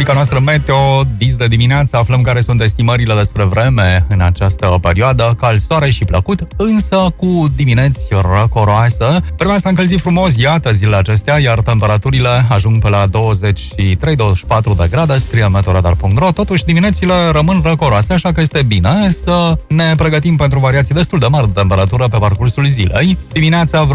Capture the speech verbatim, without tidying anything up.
rubrica noastră Meteo, dis de dimineață, aflăm care sunt estimările despre vreme în această perioadă. Cald, soare și plăcut, însă cu dimineți răcoroase. Vremea s-a încălzit frumos, iată, zilele acestea, iar temperaturile ajung pe la douăzeci și trei douăzeci și patru de grade, scrie meteoradar punct ro. Totuși, diminețile rămân răcoroase, așa că este bine să ne pregătim pentru variații destul de mari de temperatură pe parcursul zilei. Dimineața